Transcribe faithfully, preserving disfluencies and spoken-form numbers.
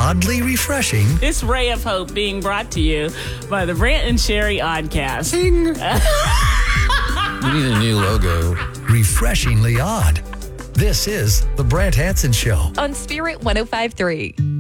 oddly refreshing. This ray of hope being brought to you by the Brant and Sherry Oddcast. Ding. We need a new logo. Refreshingly odd. This is The Brant Hanson Show on Spirit one oh five point three.